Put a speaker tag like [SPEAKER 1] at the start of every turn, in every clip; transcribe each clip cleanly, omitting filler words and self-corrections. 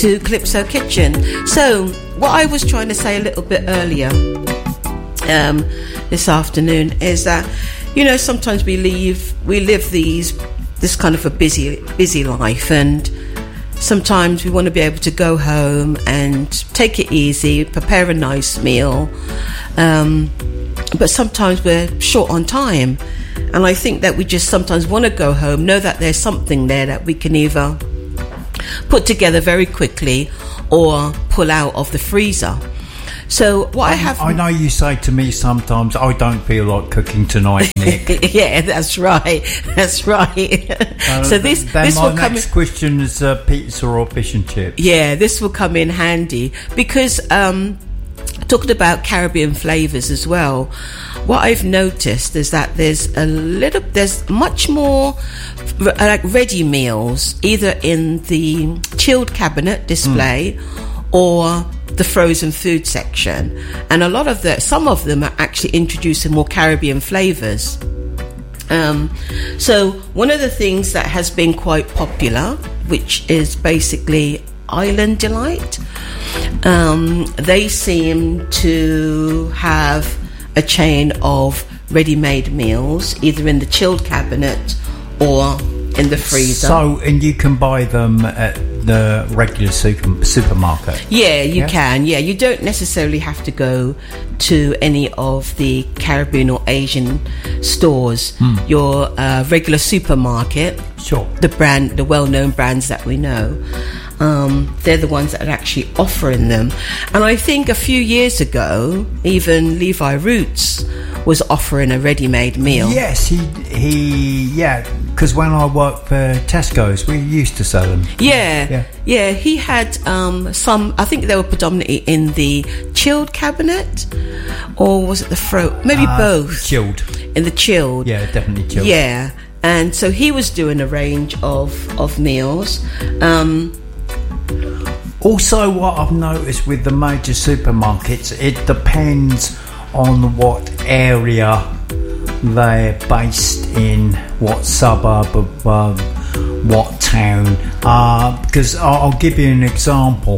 [SPEAKER 1] to Calypso Kitchen. So what I was trying to say a little bit earlier this afternoon is that, you know, sometimes we live this kind of a busy life, and sometimes we want to be able to go home and take it easy, prepare a nice meal, but sometimes we're short on time, and I think that we just sometimes want to go home, know that there's something there that we can either put together very quickly or pull out of the freezer. So what I
[SPEAKER 2] know you say to me sometimes, I don't feel like cooking tonight, Nick.
[SPEAKER 1] Yeah, that's right. So this will come.
[SPEAKER 2] Next question is pizza or fish and chips.
[SPEAKER 1] Yeah, this will come in handy because talking about Caribbean flavours as well. What I've noticed is that there's much more like ready meals either in the chilled cabinet display or the frozen food section, and some of them are actually introducing more Caribbean flavours. So one of the things that has been quite popular, which is basically Island Delight, they seem to have a chain of ready-made meals either in the chilled cabinet or in the freezer.
[SPEAKER 2] So, and you can buy them at the regular supermarket?
[SPEAKER 1] Yeah, you can. Yeah, you don't necessarily have to go to any of the Caribbean or Asian stores. Your regular supermarket,
[SPEAKER 2] sure,
[SPEAKER 1] the well-known brands that we know, they're the ones that are actually offering them. And I think a few years ago, even Levi Roots was offering a ready-made meal.
[SPEAKER 2] Yes, because when I worked for Tesco's, we used to sell them.
[SPEAKER 1] Yeah. He had some. I think they were predominantly in the chilled cabinet, or was it the maybe both.
[SPEAKER 2] Chilled.
[SPEAKER 1] In the chilled.
[SPEAKER 2] Yeah, definitely chilled.
[SPEAKER 1] Yeah, and so he was doing a range of meals.
[SPEAKER 2] Also, what I've noticed with the major supermarkets, it depends on what area they're based in, what suburb of what town. Because I'll give you an example.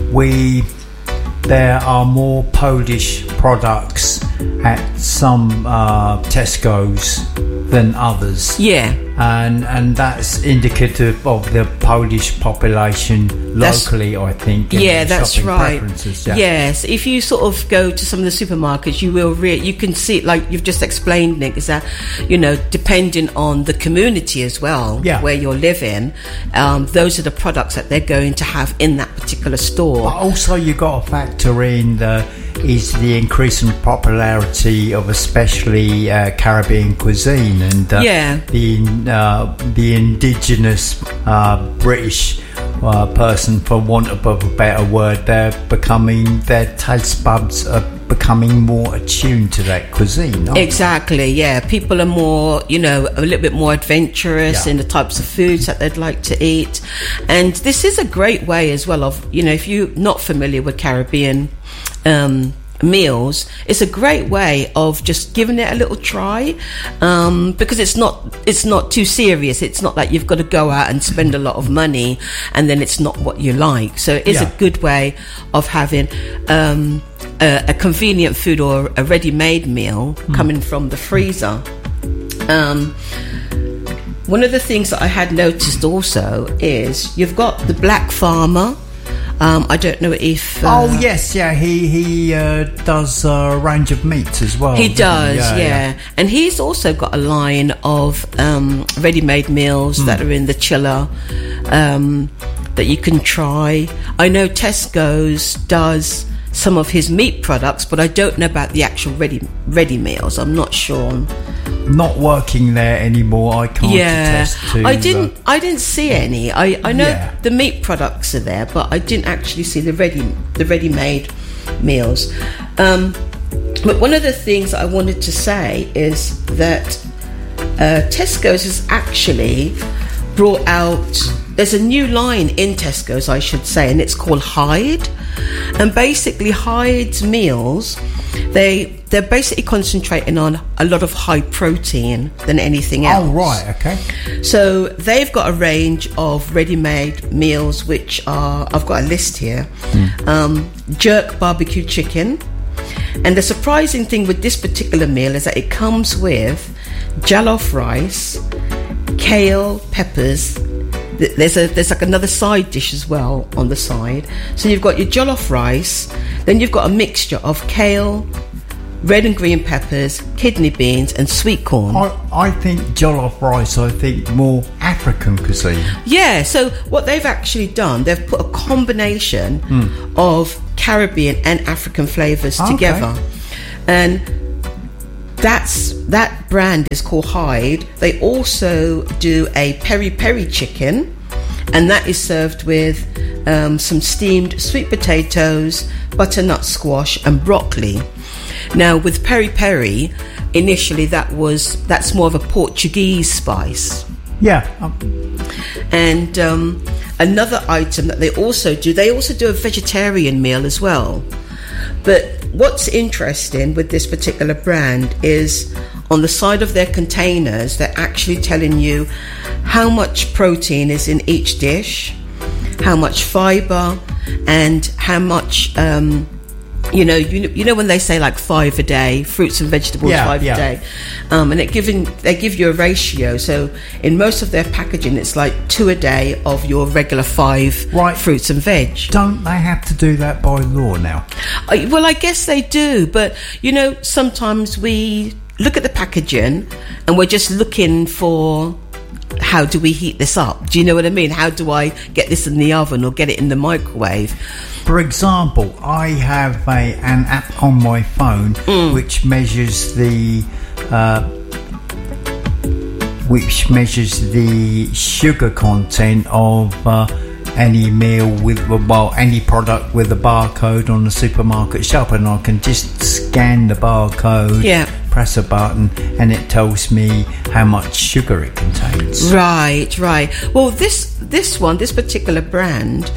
[SPEAKER 2] There are more Polish products at some Tesco's than others.
[SPEAKER 1] Yeah.
[SPEAKER 2] And that's indicative of the Polish population locally, I think.
[SPEAKER 1] Yeah, that's right.
[SPEAKER 2] Yeah.
[SPEAKER 1] Yes, if you sort of go to some of the supermarkets, you can see, like you've just explained, Nick, is that, you know, depending on the community as well, where you're living, those are the products that they're going to have in that particular store.
[SPEAKER 2] But also you've got to factor in the increasing popularity of especially Caribbean cuisine and the indigenous British person, for want of a better word, their taste buds are becoming more attuned to that cuisine.
[SPEAKER 1] Exactly, yeah. People are more, you know, a little bit more adventurous in the types of foods that they'd like to eat. And this is a great way as well of, you know, if you're not familiar with Caribbean meals, it's a great way of just giving it a little try, because it's not too serious. It's not like you've got to go out and spend a lot of money and then it's not what you like. So it's a good way of having a convenient food or a ready-made meal coming from the freezer. One of the things that I had noticed also is you've got the Black Farmer. I don't know if...
[SPEAKER 2] he does a range of meats as well.
[SPEAKER 1] He does, yeah. And he's also got a line of ready-made meals that are in the chiller that you can try. I know Tesco's does some of his meat products, but I don't know about the actual ready meals. I'm not sure.
[SPEAKER 2] Not working there anymore. I can't attest to.
[SPEAKER 1] I didn't see any. I know the meat products are there, but I didn't actually see the ready-made meals. But one of the things I wanted to say is that Tesco's has actually brought out. There's a new line in Tesco's, I should say, and it's called Hyde. And basically, Hyde's meals, they're basically concentrating on a lot of high protein than anything else.
[SPEAKER 2] Oh, right, okay.
[SPEAKER 1] So they've got a range of ready-made meals, which are, I've got a list here. Jerk barbecue chicken. And the surprising thing with this particular meal is that it comes with jollof rice, kale, peppers. There's like another side dish as well on the side. So you've got your jollof rice, then you've got a mixture of kale, red and green peppers, kidney beans and sweet corn.
[SPEAKER 2] I think jollof rice, I think more African cuisine.
[SPEAKER 1] Yeah, so what they've actually done, they've put a combination of Caribbean and African flavours together. And that brand is called Hyde. They also do a peri-peri chicken, and that is served with some steamed sweet potatoes, butternut squash and broccoli. Now with peri-peri, initially that's more of a Portuguese spice.
[SPEAKER 2] Yeah.
[SPEAKER 1] And another item that they also do a vegetarian meal as well. But what's interesting with this particular brand is on the side of their containers, they're actually telling you how much protein is in each dish, how much fibre, and how much, you know when they say like 5 a day, fruits and vegetables 5 a day, and they give you a ratio. So in most of their packaging, it's like 2 a day of your regular 5 fruits and veg.
[SPEAKER 2] Don't they have to do that by law now?
[SPEAKER 1] Well, I guess they do, but sometimes we look at the packaging and we're just looking for, how do we heat this up? Do you know what I mean? How do I get this in the oven or get it in the microwave?
[SPEAKER 2] For example, I have an app on my phone which measures the sugar content of any meal any product with a barcode on the supermarket shelf, and I can just scan the barcode, press a button, and it tells me how much sugar it contains.
[SPEAKER 1] Right. Well, this particular brand,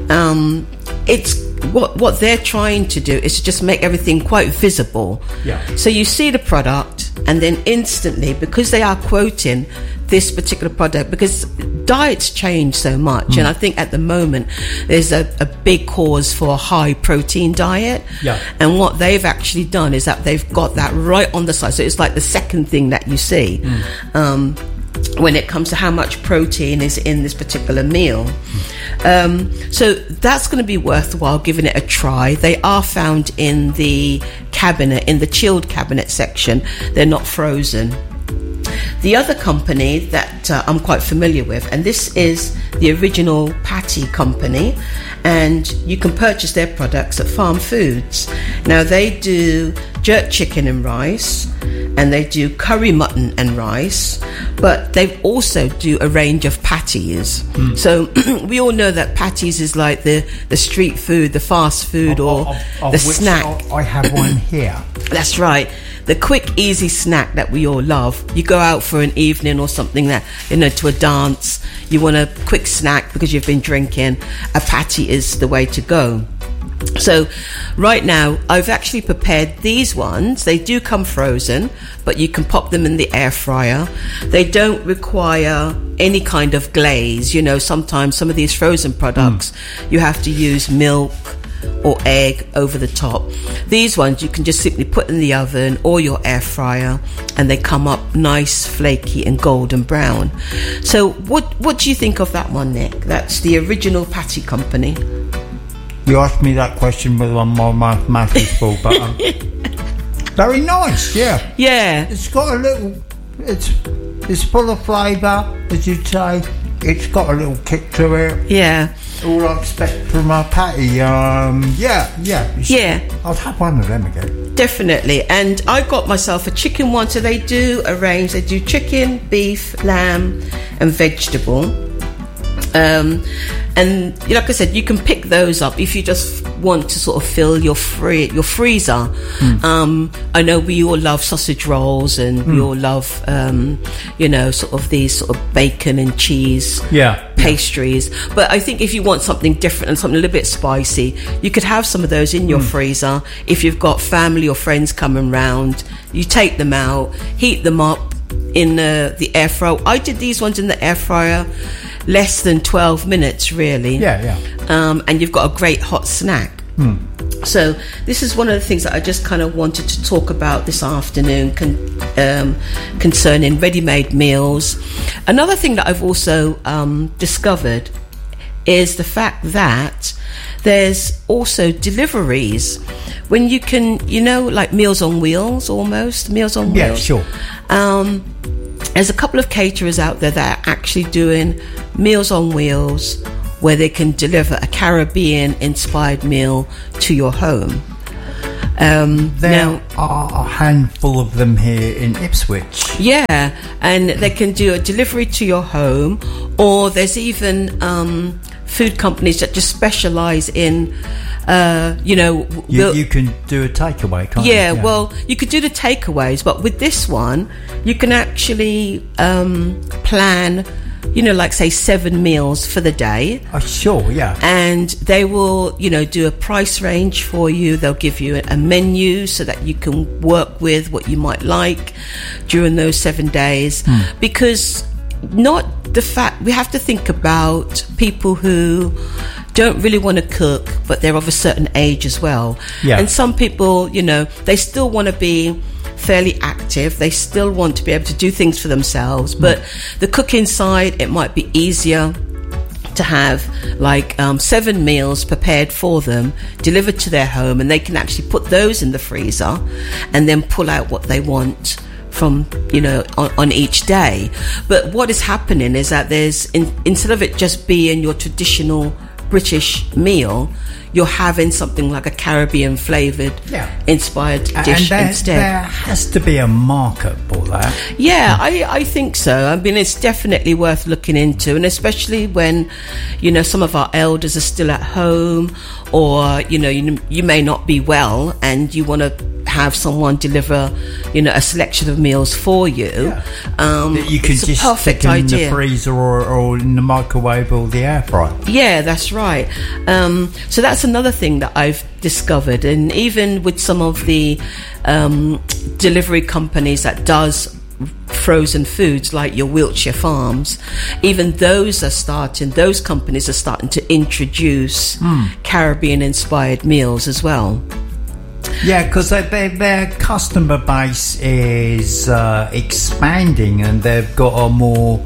[SPEAKER 1] it's what they're trying to do is to just make everything quite visible.
[SPEAKER 2] Yeah.
[SPEAKER 1] So you see the product, and then instantly, because they are quoting this particular product, because diets change so much, and I think at the moment there's a big cause for a high protein diet.
[SPEAKER 2] Yeah.
[SPEAKER 1] And what they've actually done is that they've got that right on the side, so it's like the second thing that you see. When it comes to how much protein is in this particular meal. So that's going to be worthwhile giving it a try. They are found in the cabinet, in the chilled cabinet section. They're not frozen. The other company that I'm quite familiar with, and this is the Original Patty Company, and you can purchase their products at Farm Foods. Now they do jerk chicken and rice, and they do curry mutton and rice, but they also do a range of patties. So we all know that patties is like the street food, the fast food, or the snack.
[SPEAKER 2] I have one here.
[SPEAKER 1] That's right. The quick, easy snack that we all love. You go out for an evening or something that, to a dance, you want a quick snack because you've been drinking, a patty is the way to go. So right now I've actually prepared these ones. They do come frozen, but you can pop them in the air fryer. They don't require any kind of glaze. Sometimes some of these frozen products you have to use milk or egg over the top. These ones you can just simply put in the oven or your air fryer, and they come up nice, flaky and golden brown. So what do you think of that one, Nick? That's the Original Patty Company.
[SPEAKER 2] You asked me that question with my mouth is full, but very nice. Yeah. It's got a little. It's full of flavour, as you'd say. It's got a little kick to it.
[SPEAKER 1] Yeah.
[SPEAKER 2] All I expect from a patty. Yeah. I'll have one of them again.
[SPEAKER 1] Definitely. And I got myself a chicken one. So they do a range. They do chicken, beef, lamb, and vegetable. And like I said, you can pick those up if you just want to sort of fill your freezer. I know we all love sausage rolls, and we all love sort of these sort of bacon and cheese pastries. But I think if you want something different and something a little bit spicy, you could have some of those in your freezer. If you've got family or friends coming round, you take them out, heat them up in the air fryer. I did these ones in the air fryer, less than 12 minutes really. And you've got a great hot snack. So this is one of the things that I just kind of wanted to talk about this afternoon concerning ready-made meals. Another thing that I've also discovered is the fact that there's also deliveries when you can, like Meals on Wheels, almost Meals on Wheels.
[SPEAKER 2] Yeah, sure.
[SPEAKER 1] There's a couple of caterers out there that are actually doing Meals on Wheels, where they can deliver a Caribbean-inspired meal to your home.
[SPEAKER 2] There are a handful of them here in Ipswich.
[SPEAKER 1] Yeah, and they can do a delivery to your home, or there's even food companies that just specialise in,
[SPEAKER 2] you can do a takeaway, can't you?
[SPEAKER 1] Yeah, well, you could do the takeaways, but with this one, you can actually plan, like say 7 meals for the day.
[SPEAKER 2] Oh, sure, yeah.
[SPEAKER 1] And they will, do a price range for you. They'll give you a menu so that you can work with what you might like during those 7 days. Because we have to think about people who don't really want to cook, but they're of a certain age as well. Yeah. And some people, they still want to be fairly active. They still want to be able to do things for themselves. But the cooking side, it might be easier to have 7 meals prepared for them, delivered to their home, and they can actually put those in the freezer and then pull out what they want from on each day. But what is happening is that there's instead of it just being your traditional British meal, you're having something like a Caribbean flavoured inspired dish instead.
[SPEAKER 2] There has to be a market for that.
[SPEAKER 1] Yeah, I think so. I mean, it's definitely worth looking into, and especially when some of our elders are still at home, or you may not be well and you want to have someone deliver a selection of meals for you.
[SPEAKER 2] You can just stick in the freezer or in the microwave or the air fryer.
[SPEAKER 1] Yeah, that's right. So that's another thing that I've discovered, and even with some of the delivery companies that does frozen foods like your Wiltshire Farms, even those companies are starting to introduce Caribbean inspired meals as well.
[SPEAKER 2] Yeah, because their customer base is expanding, and they've got a more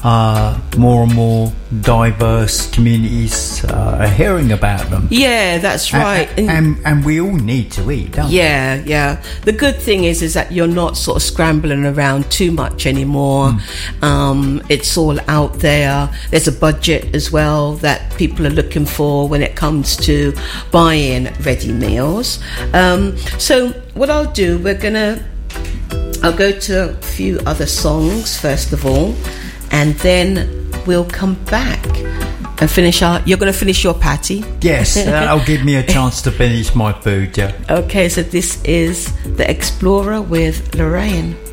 [SPEAKER 2] and more diverse communities hearing about them.
[SPEAKER 1] Yeah, that's right.
[SPEAKER 2] And we all need to eat, don't we?
[SPEAKER 1] Yeah. The good thing is that you're not sort of scrambling around too much anymore. It's all out there. There's a budget as well that people are looking for when it comes to buying ready meals. So what I'll do, I'll go to a few other songs first of all, and then we'll come back and finish you're going to finish your patty?
[SPEAKER 2] Yes, that'll give me a chance to finish my food, yeah.
[SPEAKER 1] Okay, so this is The Explorer with Lorraine.